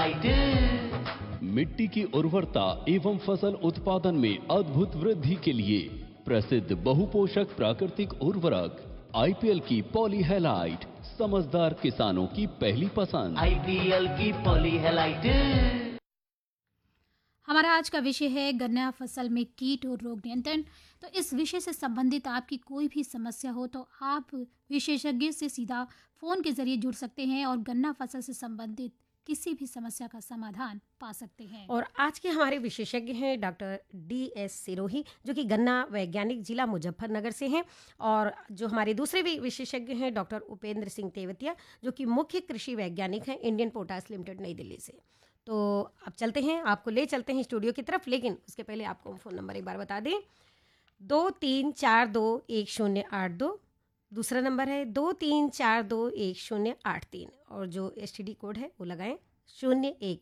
Halide. मिट्टी की उर्वरता एवं फसल उत्पादन में अद्भुत वृद्धि के लिए प्रसिद्ध बहुपोषक प्राकृतिक उर्वरक आईपीएल की पॉली हेलाइट समझदार किसानों की पहली पसंद। आईपीएल की पॉली हेलाइट। हमारा आज का विषय है गन्ना फसल में कीट और रोग नियंत्रण। तो इस विषय से संबंधित आपकी कोई भी समस्या हो तो आप विशेषज्ञ से सीधा फ़ोन के जरिए जुड़ सकते हैं और गन्ना फसल से संबंधित किसी भी समस्या का समाधान पा सकते हैं। और आज के हमारे विशेषज्ञ हैं डॉक्टर DS सिरोही, जो कि गन्ना वैज्ञानिक जिला मुजफ्फरनगर से हैं। और जो हमारे दूसरे भी विशेषज्ञ हैं डॉक्टर उपेंद्र सिंह तेवतिया, जो कि मुख्य कृषि वैज्ञानिक हैं इंडियन पोटास लिमिटेड नई दिल्ली से। तो अब चलते हैं, आपको ले चलते हैं स्टूडियो की तरफ, लेकिन उसके पहले आपको हम फ़ोन नंबर एक बार बता दें। 23421082। दूसरा नंबर है 23421083 और जो STD कोड है वो लगाएं 01